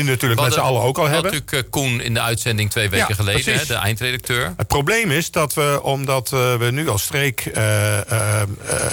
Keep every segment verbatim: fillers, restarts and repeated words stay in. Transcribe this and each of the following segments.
nu natuurlijk met z'n allen ook al hebben. natuurlijk Koen in de uitzending twee weken Ja, geleden, hè, precies. de eindredacteur. Het probleem is dat we, omdat uh, we nu als streek uh, uh, uh,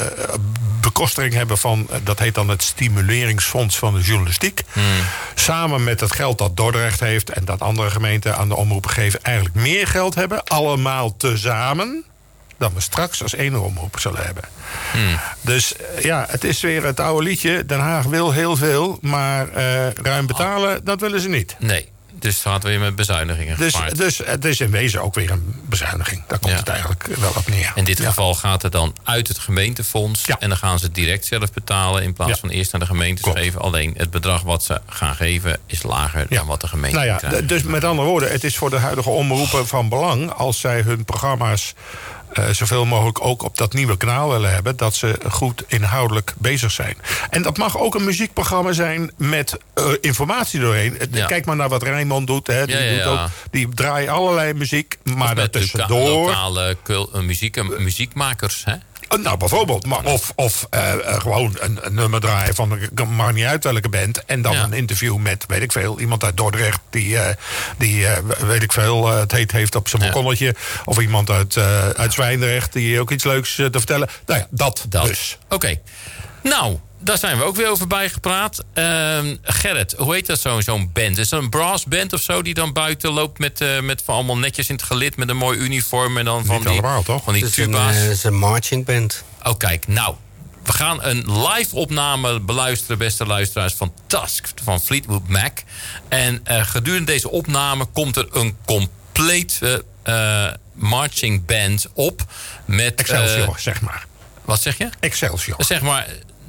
bekostiging hebben van, uh, dat heet dan het Stimuleringsfonds van de Journalistiek. Hmm. Samen met het geld dat Dordrecht heeft en dat andere gemeenten aan de omroepen geven, eigenlijk meer geld hebben, allemaal tezamen, dan we straks als ene omroep zullen hebben. Hmm. Dus ja, het is weer het oude liedje. Den Haag wil heel veel, maar uh, ruim betalen, oh. dat willen ze niet. Nee, dus het gaat weer met bezuinigingen dus, gepaard. dus het is in wezen ook weer een bezuiniging. Daar komt ja. het eigenlijk wel op neer. In dit ja. geval gaat het dan uit het gemeentefonds. Ja. En dan gaan ze direct zelf betalen in plaats ja. van eerst naar de gemeentes Klopt. geven. Alleen het bedrag wat ze gaan geven is lager ja. dan wat de gemeente nou ja, krijgt. Dus met andere woorden, het is voor de huidige omroepen van belang als zij hun programma's Uh, zoveel mogelijk ook op dat nieuwe kanaal willen hebben, dat ze goed inhoudelijk bezig zijn. En dat mag ook een muziekprogramma zijn met uh, informatie doorheen. Ja. Kijk maar naar wat Rijnmond doet. Hè. Die, ja, ja, ja. Doet ook, die draait allerlei muziek, maar daartussendoor lokale uh, muziek, muziekmakers, hè? Nou, bijvoorbeeld. Maar of of uh, gewoon een, een nummer draaien van, het maakt niet uit welke band. En dan ja. een interview met, weet ik veel, iemand uit Dordrecht die, uh, die uh, weet ik veel, uh, het heet heeft op zijn balkonnetje. Ja. Of iemand uit, uh, uit Zwijndrecht die ook iets leuks uh, te vertellen. Nou ja, dat, dat. dus. Oké. Okay. Nou, daar zijn we ook weer over bijgepraat. Uh, Gerrit, hoe heet dat zo'n zo'n band? Is dat een brassband of zo die dan buiten loopt met, uh, met van allemaal netjes in het gelid met een mooi uniform en dan van Niet die, allemaal, toch? van die het tuba's? Het is een marching band. Oh, kijk, nou. We gaan een live opname beluisteren, beste luisteraars, van Tusk van Fleetwood Mac. En uh, gedurende deze opname komt er een complete uh, marching band op. Met, Excelsior, uh, zeg maar. Wat zeg je? Excelsior. Zeg maar.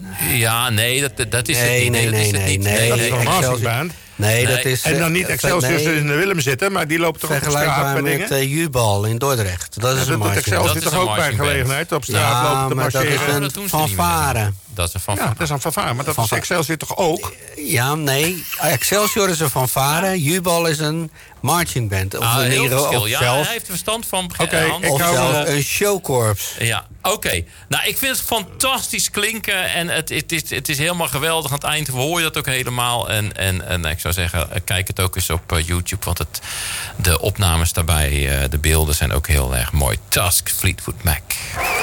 Ja, nee, dat, dat is nee, het niet. Nee, nee, dat is nee, het niet. nee, nee, Dat nee, is een marchingband. Nee, nee, dat is... En dan niet Excelsior nee, in de Willem zitten, maar die lopen toch op straat vergelijkbaar met met uh, Jubal in Dordrecht. Dat is ja, een marching. Excelsior zit toch ook bij gelegenheid op straat ja, lopen te marcheren? Ja, dat is een fanfare. Dat is een fanfare. Ja, dat is een fanfare, maar dat is Excelsior toch ook? Ja, nee. Excelsior is een fanfare. Jubal is een marchingband. Of ah, een heel of verschil. Ja, zelf, hij heeft er verstand van. Okay, of zelf een showkorps. Ja, oké. Okay. Nou, ik vind het fantastisch klinken. En het, het, is, het is helemaal geweldig. Aan het eind hoor je dat ook helemaal. En, en, en ik zou zeggen, kijk het ook eens op uh, YouTube. Want het, de opnames daarbij, uh, de beelden zijn ook heel erg mooi. Tusk, Fleetwood Mac.